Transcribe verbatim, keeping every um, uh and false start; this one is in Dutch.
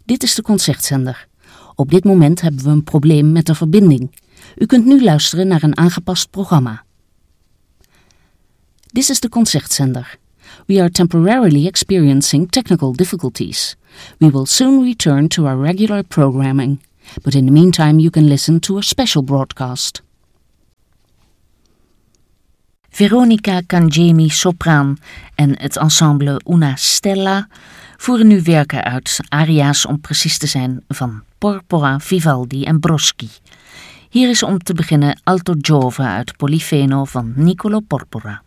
Dit is de Concertzender. Op dit moment hebben we een probleem met de verbinding. U kunt nu luisteren naar een aangepast programma. This is the Concertzender. We are temporarily experiencing technical difficulties. We will soon return to our regular programming. But in the meantime you can listen to a special broadcast. Veronica Cangemi sopraan en het ensemble Una Stella voeren nu werken uit, aria's om precies te zijn, van Porpora, Vivaldi en Broski. Hier is om te beginnen Alto Giove uit Polifemo van Niccolò Porpora.